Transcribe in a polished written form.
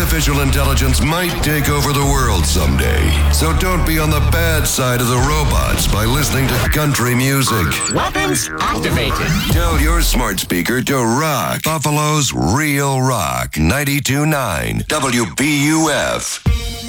artificial intelligence might take over the world someday. So don't be on the bad side of the robots by listening to country music. Weapons activated. Tell your smart speaker to rock Buffalo's Real Rock 92.9 WBUF.